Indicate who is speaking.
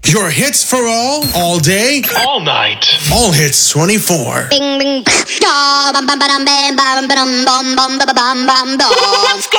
Speaker 1: Your hits for all day,
Speaker 2: all night.
Speaker 1: All Hits 24.
Speaker 3: Bing, bing, da, bum, bum, ba-dum, bam, bam, ba-dum, bum, bum, ba-ba-bum, bum, bum.
Speaker 2: Let's go!